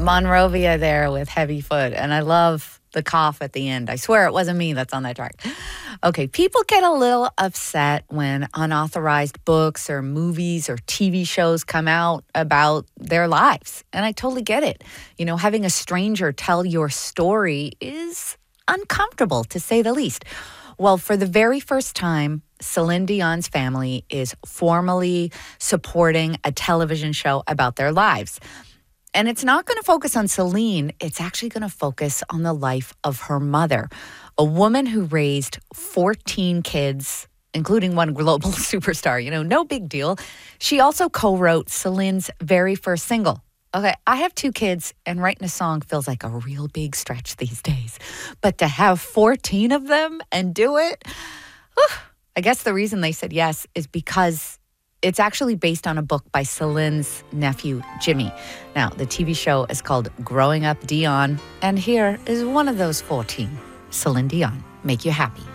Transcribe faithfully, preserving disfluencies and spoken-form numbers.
Monrovia there with Heavy Foot. And I love the cough at the end. I swear it wasn't me that's on that track. Okay, people get a little upset when unauthorized books or movies or T V shows come out about their lives. And I totally get it. You know, having a stranger tell your story is uncomfortable, to say the least. Well, for the very first time, Celine Dion's family is formally supporting a television show about their lives. And it's not going to focus on Celine. It's actually going to focus on the life of her mother, a woman who raised fourteen kids, including one global superstar. You know, no big deal. She also co-wrote Celine's very first single. Okay, I have two kids, and writing a song feels like a real big stretch these days. But to have fourteen of them and do it, whew, I guess the reason they said yes is because it's actually based on a book by Celine's nephew, Jimmy. Now, the T V show is called Growing Up Dion, and here is one of those fourteen. Celine Dion, make you happy.